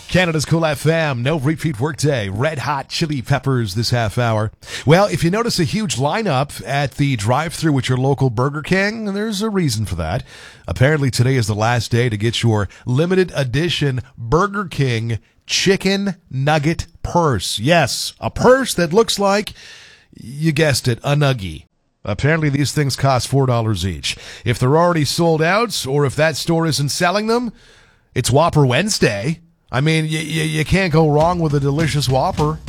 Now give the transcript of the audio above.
Canada's Cool FM, no repeat workday, Red Hot Chili Peppers this half hour. Well, if you notice a huge lineup at the drive-thru at your local Burger King, there's a reason for that. Apparently today is the last day to get your limited edition Burger King chicken nugget purse. Yes, a purse that looks like, you guessed it, a nuggie. Apparently these things cost $4 each. If they're already sold out, or if that store isn't selling them, it's Whopper Wednesday. I mean, you can't go wrong with a delicious Whopper.